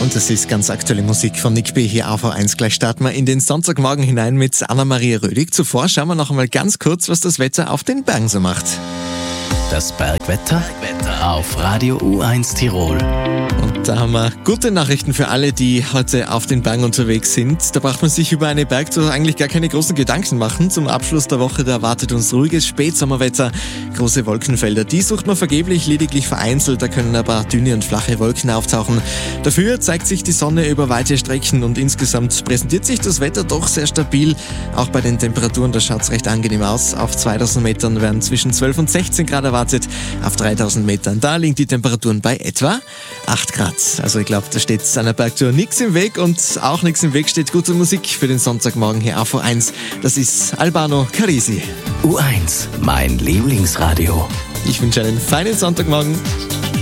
Und das ist ganz aktuelle Musik von Nick B. hier auf A1. Gleich starten wir in den Sonntagmorgen hinein mit Anna-Maria Rödig. Zuvor schauen wir noch einmal ganz kurz, was das Wetter auf den Bergen so macht. Das Bergwetter auf Radio U1 Tirol. Und da haben wir gute Nachrichten für alle, die heute auf den Bergen unterwegs sind. Da braucht man sich über eine Bergtour eigentlich gar keine großen Gedanken machen. Zum Abschluss der Woche, da erwartet uns ruhiges Spätsommerwetter, große Wolkenfelder. Die sucht man vergeblich, lediglich vereinzelt. Da können ein paar dünne und flache Wolken auftauchen. Dafür zeigt sich die Sonne über weite Strecken und insgesamt präsentiert sich das Wetter doch sehr stabil. Auch bei den Temperaturen, da schaut es recht angenehm aus. Auf 2000 Metern werden zwischen 12 und 16 Grad erwartet. Auf 3000 Metern, da liegen die Temperaturen bei etwa 8 Grad. Also ich glaube, da steht einer Bergtour nichts im Weg und auch nichts im Weg steht gute Musik für den Sonntagmorgen hier auf U1. Das ist Albano Carisi. U1, mein Lieblingsradio. Ich wünsche einen feinen Sonntagmorgen.